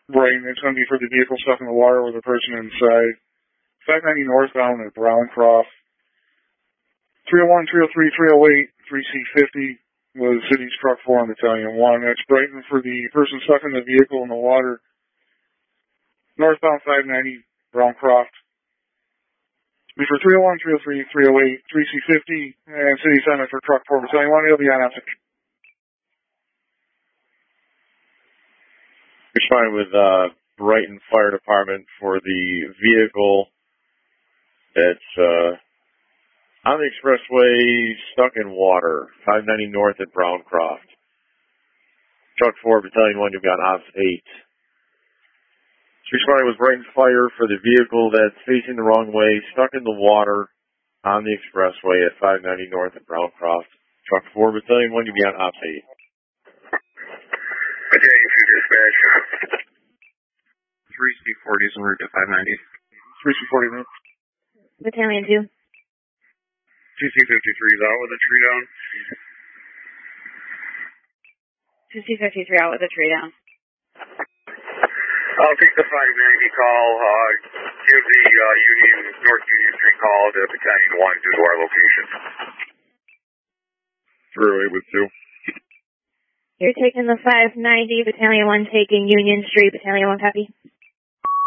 Brighton. It's going to be for the vehicle stuck in the water with a person inside. 590 northbound at Browncroft. 301, 303, 308, 3C50 was City's Truck 4 and Battalion 1. That's Brighton for the person stuck in the vehicle in the water. Northbound 590, Browncroft. For 301, 303, 308, 3C50, and City Center for Truck 4 Battalion 1, it'll be on after. Responding with Brighton Fire Department for the vehicle that's on the expressway stuck in water, 590 north at Browncroft. Truck 4 Battalion 1, you've got Ops 8. Responding with Brighton Fire for the vehicle that's facing the wrong way, stuck in the water on the expressway at 590 north at Browncroft. Truck 4 Battalion 1, you'll be on Ops 8. Battalion 2 dispatch. 3C40 is en route to 590. 3C40 minutes. Battalion 2. 2C53 is out with a tree down. 2C53 out with a tree down. I'll take the 590 call. Give the North Union Street call to Battalion 1 due to our location. 308 with 2. You're taking the 590, Battalion 1 taking Union Street, Battalion 1 copy.